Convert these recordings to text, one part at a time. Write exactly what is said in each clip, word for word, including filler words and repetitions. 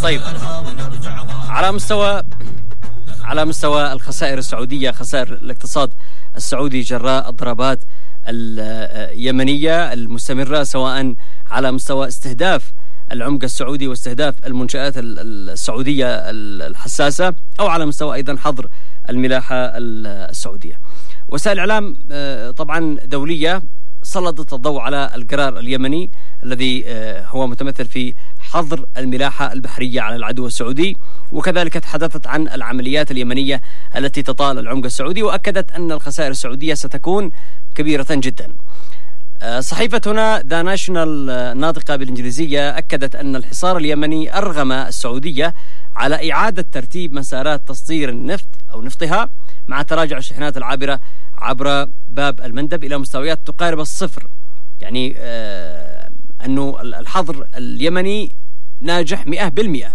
طيب، على مستوى على مستوى الخسائر السعودية، خسائر الاقتصاد السعودي جراء الضربات اليمنية المستمرة، سواء على مستوى استهداف العمق السعودي واستهداف المنشآت السعودية الحساسة، أو على مستوى أيضا حظر الملاحة السعودية. وسائل الإعلام طبعا دولية سلطت الضوء على القرار اليمني الذي هو متمثل في حظر الملاحة البحرية على العدو السعودي، وكذلك تحدثت عن العمليات اليمنية التي تطال العمق السعودي، وأكدت أن الخسائر السعودية ستكون كبيرة جدا. صحيفتنا ذا ناشونال ناطقة بالإنجليزية أكدت أن الحصار اليمني أرغم السعودية على إعادة ترتيب مسارات تصدير النفط أو نفطها مع تراجع الشحنات العابرة عبر باب المندب إلى مستويات تقارب الصفر. يعني آه أنه الحظر اليمني ناجح مئة بالمئة.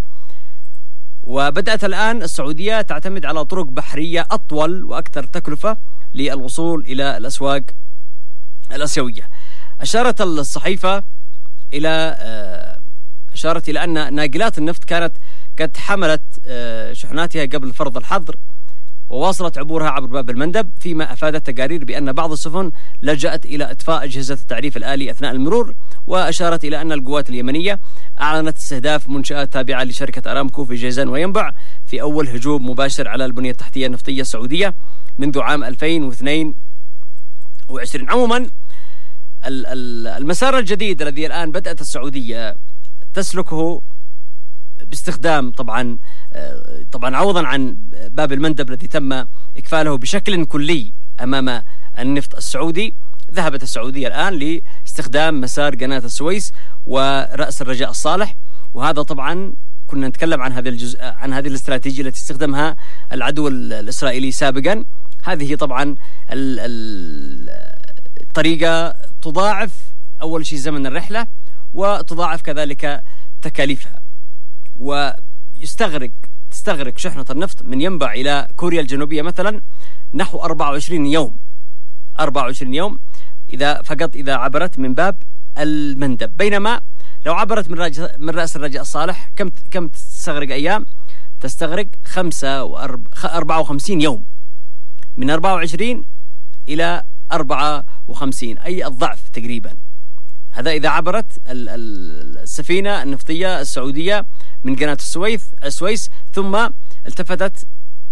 وبدأت الآن السعودية تعتمد على طرق بحرية أطول وأكثر تكلفة للوصول إلى الأسواق الآسيوية. أشارت الصحيفة إلى آه أشارت إلى أن ناقلات النفط كانت قد حملت آه شحناتها قبل فرض الحظر وواصلت عبورها عبر باب المندب، فيما أفادت تقارير بأن بعض السفن لجأت إلى إطفاء أجهزة التعريف الآلي أثناء المرور. وأشارت إلى أن القوات اليمنية أعلنت استهداف منشآت تابعة لشركة أرامكو في جيزان وينبع في أول هجوم مباشر على البنية التحتية النفطية السعودية منذ عام ألفين واثنين وعشرين. عموما المسار الجديد الذي الآن بدأت السعودية تسلكه باستخدام طبعا طبعا عوضا عن باب المندب الذي تم إقفاله بشكل كلي أمام النفط السعودي، ذهبت السعودية الآن لاستخدام مسار قناة السويس ورأس الرجاء الصالح. وهذا طبعا كنا نتكلم عن هذه الجزء عن هذه الاستراتيجية التي استخدمها العدو الإسرائيلي سابقا. هذه طبعا الطريقة تضاعف أول شيء زمن الرحلة، وتضاعف كذلك تكاليفها، ويستغرق تستغرق شحنة النفط من ينبع إلى كوريا الجنوبية مثلا نحو أربعة وعشرين يوم أربعة وعشرين يوم إذا فقط إذا عبرت من باب المندب، بينما لو عبرت من من رأس الرجاء الصالح كم كم تستغرق أيام؟ تستغرق خمسة وأربعة وخمسين يوم، من أربعة وعشرين إلى أربعة وخمسين، أي الضعف تقريبا. هذا إذا عبرت السفينة النفطية السعودية من قناة السويس السويس ثم التفتت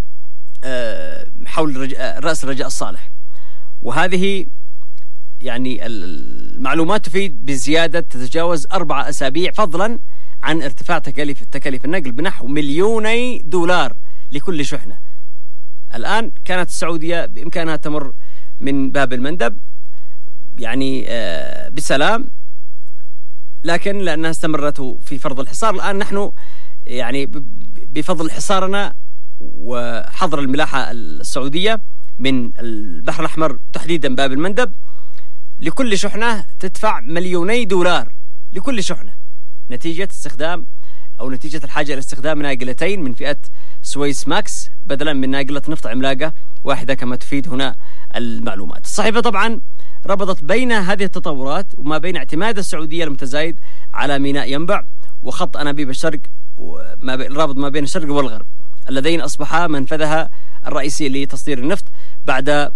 حول رأس الرجاء الصالح. وهذه يعني المعلومات تفيد بزيادة تتجاوز أربع أسابيع، فضلا عن ارتفاع تكاليف تكاليف النقل بنحو مليوني دولار لكل شحنة. الآن كانت السعودية بإمكانها تمر من باب المندب يعني آه بسلام، لكن لأنها استمرت في فرض الحصار، الآن نحن يعني بفضل حصارنا وحظر الملاحة السعودية من البحر الأحمر تحديدا باب المندب لكل شحنة تدفع مليوني دولار لكل شحنة، نتيجة استخدام أو نتيجة الحاجة إلى استخدام ناقلتين من فئة سويس ماكس بدلا من ناقلة نفط عملاقة واحدة كما تفيد هنا المعلومات. الصحيفة طبعا ربطت بين هذه التطورات وما بين اعتماد السعودية المتزايد على ميناء ينبع وخط أنابيب الشرق، وما الرابط ما بين الشرق والغرب اللذين أصبحا منفذها الرئيسي لتصدير النفط بعد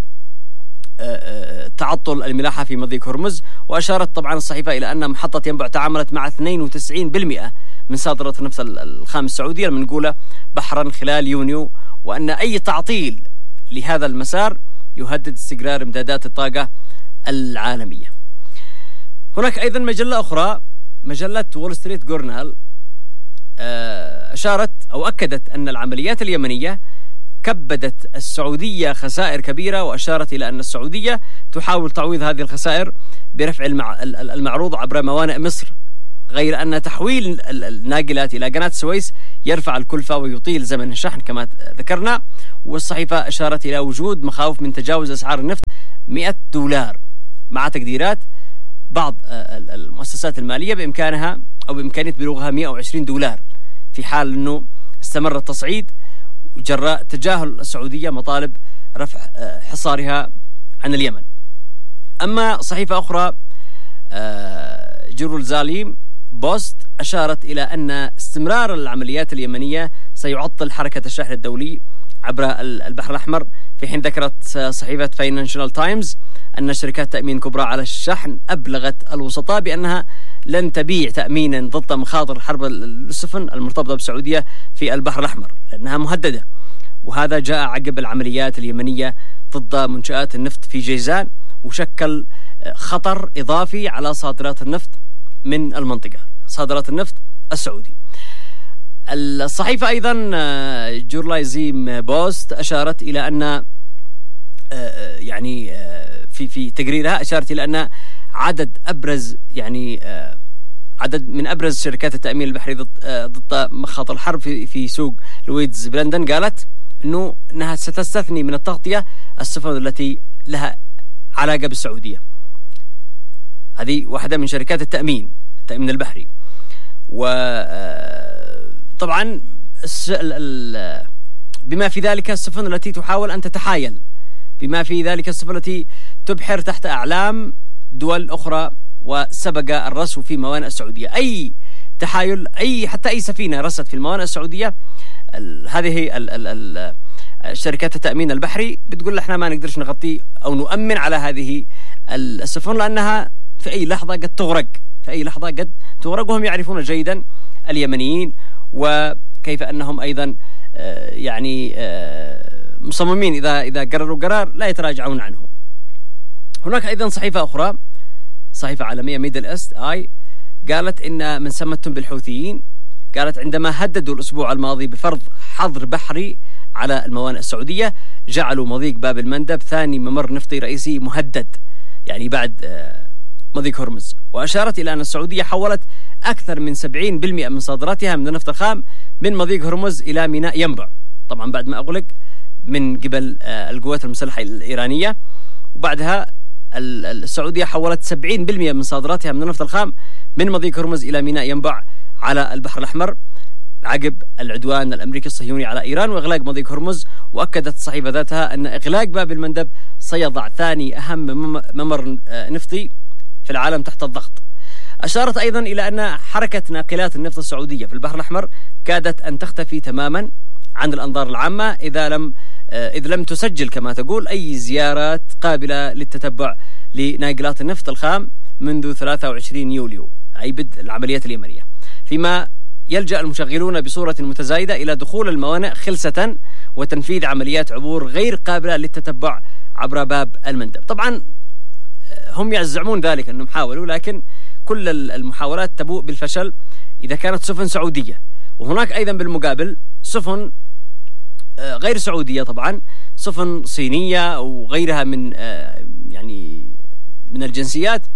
تعطل الملاحة في مضيق هرمز. وأشارت طبعا الصحيفة إلى أن محطة ينبع تعاملت مع اثنين وتسعين بالمئة من صادرة النفط الخام السعودية المنقولة بحرا خلال يونيو، وأن أي تعطيل لهذا المسار يهدد استقرار إمدادات الطاقة العالمية. هناك أيضا مجلة أخرى، مجلة وول ستريت جورنال، أشارت أو أكدت أن العمليات اليمنية كبدت السعودية خسائر كبيرة، وأشارت إلى أن السعودية تحاول تعويض هذه الخسائر برفع المعروض عبر موانئ مصر، غير أن تحويل الناقلات إلى قناة السويس يرفع الكلفة ويطيل زمن الشحن كما ذكرنا. والصحيفة أشارت إلى وجود مخاوف من تجاوز أسعار النفط مئة دولار، مع تقديرات بعض المؤسسات المالية بإمكانها أو بإمكانية بلوغها مئة وعشرين دولار في حال أنه استمر التصعيد جراء تجاهل السعودية مطالب رفع حصارها عن اليمن. أما صحيفة أخرى جرول زاليم بوست أشارت إلى أن استمرار العمليات اليمنية سيعطل حركة الشحن الدولي عبر البحر الأحمر، في حين ذكرت صحيفة فاينانشال تايمز أن شركات تأمين كبرى على الشحن أبلغت الوسطاء بأنها لن تبيع تأمينا ضد مخاطر حرب السفن المرتبطة بالسعودية في البحر الأحمر لأنها مهددة، وهذا جاء عقب العمليات اليمنية ضد منشآت النفط في جيزان، وشكل خطر إضافي على صادرات النفط من المنطقة، صادرات النفط السعودي. الصحيفة أيضا جورناليزم بوست أشارت إلى أن يعني في في تقريرها أشارت إلى أن عدد أبرز يعني عدد من أبرز شركات التأمين البحري ضد ضد مخاطر الحرب في في سوق لويدز بلندن قالت إنه أنها ستستثني من التغطية السفن التي لها علاقة بالسعودية. هذه واحدة من شركات التأمين التأمين البحري. وطبعا بما في ذلك السفن التي تحاول أن تتحايل، بما في ذلك السفن التي تبحر تحت أعلام دول أخرى وسبق الرسو في موانئ السعودية. أي تحايل، أي حتى أي سفينة رست في الموانئ السعودية، هذه شركات التأمين البحري بتقول احنا ما نقدرش نغطي أو نؤمن على هذه السفن لأنها في أي لحظة قد تغرق، في أي لحظة قد تغرق. وهم يعرفون جيدا اليمنيين وكيف أنهم أيضا يعني مصممين إذا إذا قرروا قرار لا يتراجعون عنه. هناك أيضا صحيفة أخرى، صحيفة عالمية ميدل إيست آي، قالت إن من سمتم بالحوثيين، قالت عندما هددوا الأسبوع الماضي بفرض حظر بحري على الموانئ السعودية جعلوا مضيق باب المندب ثاني ممر نفطي رئيسي مهدد، يعني بعد مضيق هرمز. وأشارت إلى أن السعودية حولت أكثر من سبعين بالمئة من صادراتها من النفط الخام من مضيق هرمز إلى ميناء ينبع، طبعا بعد ما أغلق من قبل القوات المسلحة الإيرانية. وبعدها السعودية حولت سبعين بالمئة من صادراتها من النفط الخام من مضيق هرمز إلى ميناء ينبع على البحر الأحمر عقب العدوان الأمريكي الصهيوني على إيران وإغلاق مضيق هرمز. وأكدت الصحيفة ذاتها أن إغلاق باب المندب سيضع ثاني أهم ممر نفطي في العالم تحت الضغط. أشارت أيضا إلى أن حركة ناقلات النفط السعودية في البحر الأحمر كادت أن تختفي تماما عن الأنظار العامة إذا لم إذ لم تسجل كما تقول أي زيارات قابلة للتتبع لناقلات النفط الخام منذ ثلاثة وعشرين يوليو أي بدء العمليات اليمنية، فيما يلجأ المشغلون بصورة متزايدة إلى دخول الموانئ خلسة وتنفيذ عمليات عبور غير قابلة للتتبع عبر باب المندب. طبعا هم يزعمون ذلك أنهم حاولوا، لكن كل المحاولات تبوء بالفشل إذا كانت سفن سعودية. وهناك أيضا بالمقابل سفن غير سعودية، طبعا سفن صينية أو غيرها من يعني من الجنسيات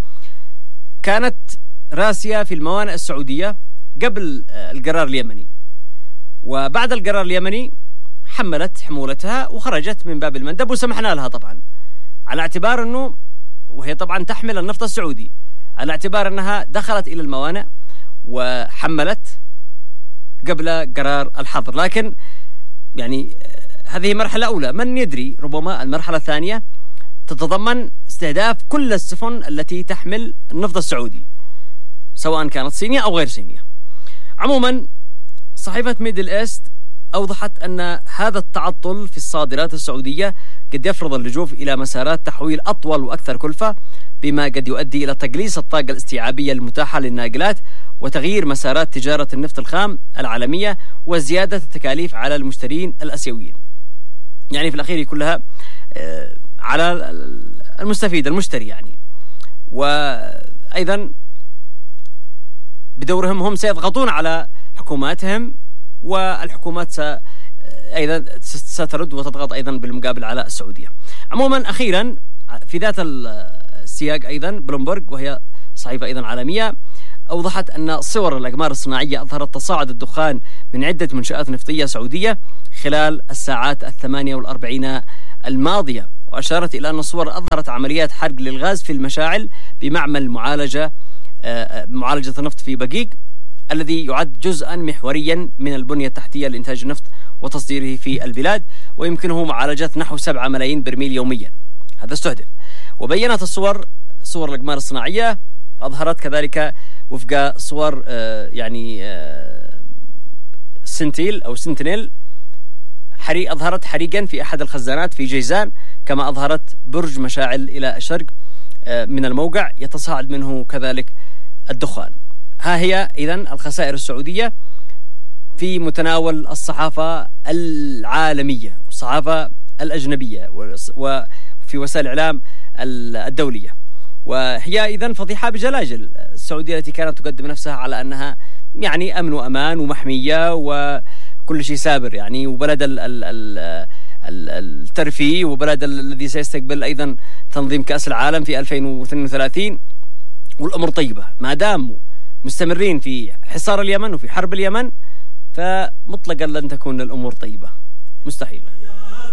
كانت راسية في الموانئ السعودية قبل القرار اليمني، وبعد القرار اليمني حملت حمولتها وخرجت من باب المندب وسمحنا لها طبعا على اعتبار أنه، وهي طبعا تحمل النفط السعودي، على اعتبار أنها دخلت إلى الموانئ وحملت قبل قرار الحظر. لكن يعني هذه مرحلة أولى، من يدري ربما المرحلة الثانية تتضمن استهداف كل السفن التي تحمل النفط السعودي سواء كانت صينية أو غير صينية. عموما صحيفة ميدل إيست أوضحت أن هذا التعطل في الصادرات السعودية قد يفرض اللجوء إلى مسارات تحويل أطول وأكثر كلفة، بما قد يؤدي إلى تقليص الطاقة الاستيعابية المتاحة للناقلات وتغيير مسارات تجارة النفط الخام العالمية وزيادة التكاليف على المشترين الأسيويين. يعني في الأخير كلها على المستفيد المشتري يعني. وأيضا بدورهم هم سيضغطون على حكوماتهم، والحكومات س... أيضا سترد وتضغط أيضا بالمقابل على السعودية. عموما أخيرا في ذات السياق أيضا بلومبرغ، وهي صحيفة أيضا عالمية، أوضحت أن صور الأقمار الصناعية أظهرت تصاعد الدخان من عدة منشآت نفطية سعودية خلال الساعات الثمانية والأربعين الماضية. وأشارت إلى أن الصور أظهرت عمليات حرق للغاز في المشاعل بمعمل معالجة معالجة النفط في بقيق، الذي يعد جزءا محوريا من البنية التحتية لإنتاج النفط وتصديره في البلاد، ويمكنه معالجة نحو سبعة ملايين برميل يوميا. هذا استهدف. وبينت الصور صور الأقمار الصناعية أظهرت كذلك وفق صور يعني سنتيل أو سنتينيل حريق أظهرت حريقا في أحد الخزانات في جيزان، كما أظهرت برج مشاعل إلى الشرق من الموقع يتصاعد منه كذلك الدخان. ها هي إذن الخسائر السعودية في متناول الصحافة العالمية والصحافة الأجنبية وفي وسائل الإعلام الدولية، وهي إذن فضيحة بجلاجل. السعودية التي كانت تقدم نفسها على أنها يعني أمن وأمان ومحمية وكل شيء سابر يعني، وبلد ال ال ال الترفيه، وبلد الذي سيستقبل أيضا تنظيم كأس العالم في ألفين واثنين وثلاثين، والأمر طيبة. ما داموا مستمرين في حصار اليمن وفي حرب اليمن فمطلقا لن تكون الأمور طيبة، مستحيل.